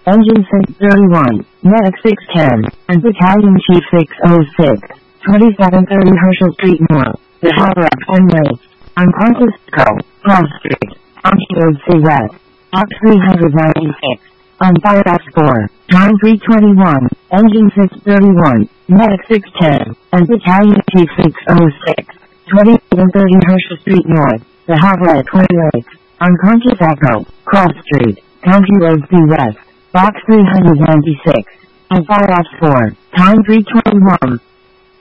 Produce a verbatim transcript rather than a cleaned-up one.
Engine six thirty-one, Medic six ten, and Battalion Chief six oh six, twenty-seven thirty Herschel Street North, the Haverock Emirates, Unconscious Co, Cross Street, County Road C West, Box three ninety-six, on fire F four, time three twenty-one, Engine six thirty-one, Medic six ten, and Battalion Chief six oh six, twenty-seven thirty Herschel Street North, the Haverock Emirates, Unconscious Echo, Cross Street, County Road C West, Box three ninety-six, on fire F four, time three twenty-one.